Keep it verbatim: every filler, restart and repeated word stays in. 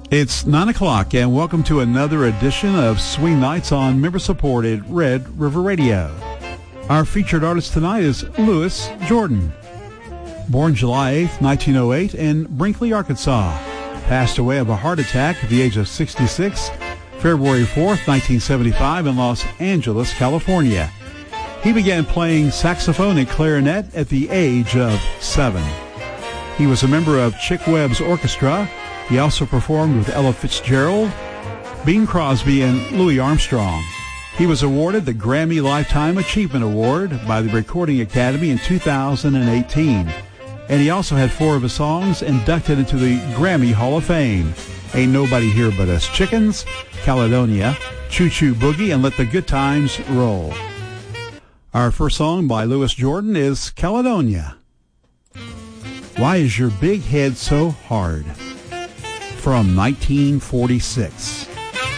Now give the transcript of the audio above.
It's nine o'clock, and welcome to another edition of Swing Nights on member-supported Red River Radio. Our featured artist tonight is Louis Jordan. Born July eighth, nineteen oh eight in Brinkley, Arkansas. Passed away of a heart attack at the age of sixty-six, February fourth, nineteen seventy-five in Los Angeles, California. He began playing saxophone and clarinet at the age of seven. He was a member of Chick Webb's orchestra. He also performed with Ella Fitzgerald, Bing Crosby, and Louis Armstrong. He was awarded the Grammy Lifetime Achievement Award by the Recording Academy in two thousand eighteen. And he also had four of his songs inducted into the Grammy Hall of Fame. Ain't Nobody Here But Us Chickens, Caledonia, Choo Choo Boogie, and Let the Good Times Roll. Our first song by Louis Jordan is Caledonia. Why Is Your Big Head So Hard? From nineteen forty-six.